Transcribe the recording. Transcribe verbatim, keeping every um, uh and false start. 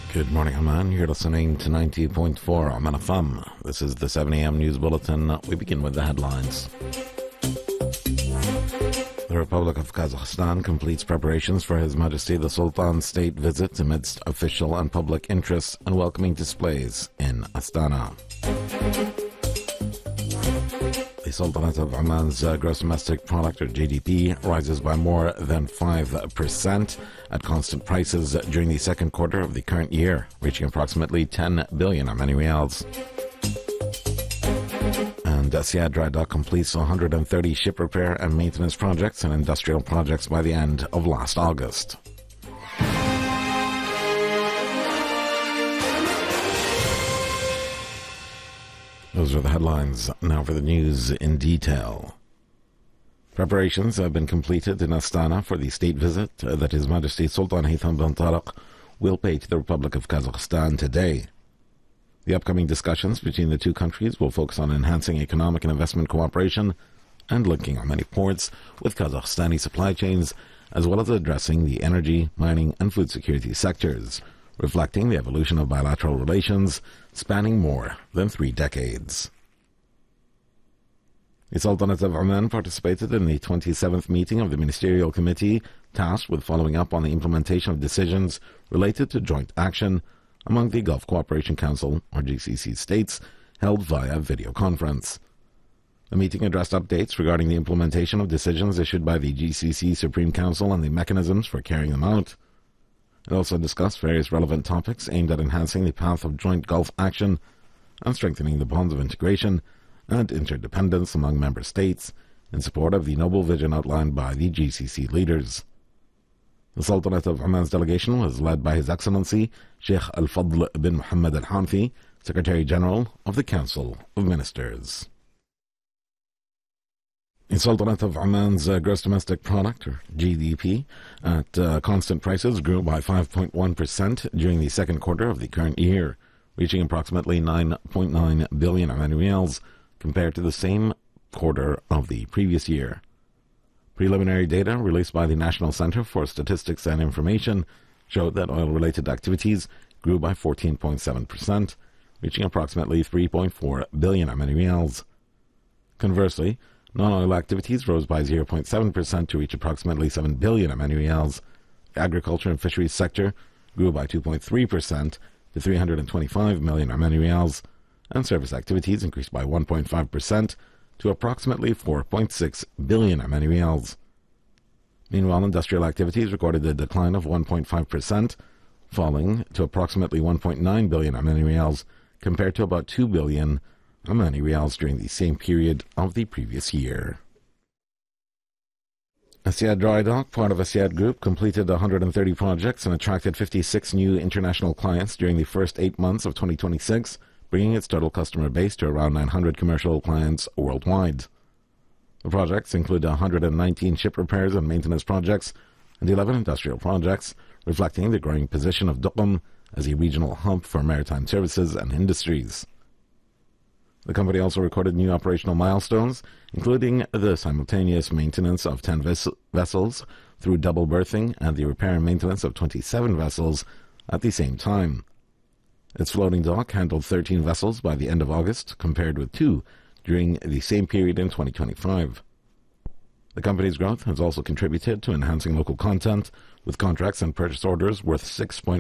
Good morning, Amman. You're listening to ninety point four Amman F M. This is the seven a.m. News Bulletin. We begin with the headlines. The Republic of Kazakhstan completes preparations for His Majesty the Sultan's state visit amidst official and public interests and welcoming displays in Astana. The Sultanate of Oman's uh, gross domestic product, or G D P, rises by more than five percent at constant prices during the second quarter of the current year, reaching approximately ten billion Omani Rials. And Asyad Dry Dock completes one hundred thirty ship repair and maintenance projects and industrial projects by the end of last August. Those are the headlines. Now for the news in detail. Preparations have been completed in Astana for the state visit that His Majesty Sultan Haytham bin Tariq will pay to the Republic of Kazakhstan today. The upcoming discussions between the two countries will focus on enhancing economic and investment cooperation and linking Omani ports with Kazakhstani supply chains, as well as addressing the energy, mining, and food security sectors, reflecting the evolution of bilateral relations spanning more than three decades. The Sultanate of Oman participated in the twenty-seventh meeting of the Ministerial Committee tasked with following up on the implementation of decisions related to joint action among the Gulf Cooperation Council, or G C C states, held via video conference. The meeting addressed updates regarding the implementation of decisions issued by the G C C Supreme Council and the mechanisms for carrying them out. It also discussed various relevant topics aimed at enhancing the path of joint Gulf action and strengthening the bonds of integration and interdependence among member states in support of the noble vision outlined by the G C C leaders. The Sultanate of Oman's delegation was led by His Excellency Sheikh Al-Fadl bin Mohammed Al-Hanfi, Secretary-General of the Council of Ministers. The Sultanate of Oman's uh, gross domestic product, or G D P, at uh, constant prices grew by five point one percent during the second quarter of the current year, reaching approximately nine point nine billion Omani Rials compared to the same quarter of the previous year. Preliminary data released by the National Center for Statistics and Information showed that oil-related activities grew by fourteen point seven percent, reaching approximately three point four billion Omani Rials. Conversely, non-oil activities rose by zero point seven percent to reach approximately seven billion Omani Rials. The agriculture and fisheries sector grew by two point three percent to three hundred twenty-five million Omani Rials, and service activities increased by one point five percent to approximately four point six billion Omani Rials. Meanwhile, industrial activities recorded a decline of one point five percent, falling to approximately one point nine billion Omani Rials compared to about two billion Omani Rials during the same period of the previous year. Asyad Dry Dock, part of Asyad Group, completed one hundred thirty projects and attracted fifty-six new international clients during the first eight months of twenty twenty-six, bringing its total customer base to around nine hundred commercial clients worldwide. The projects include one hundred nineteen ship repairs and maintenance projects and eleven industrial projects, reflecting the growing position of Duqm as a regional hub for maritime services and industries. The company also recorded new operational milestones, including the simultaneous maintenance of ten ves- vessels through double berthing and the repair and maintenance of twenty-seven vessels at the same time. Its floating dock handled thirteen vessels by the end of August, compared with two during the same period in twenty twenty-five. The company's growth has also contributed to enhancing local content, with contracts and purchase orders worth six point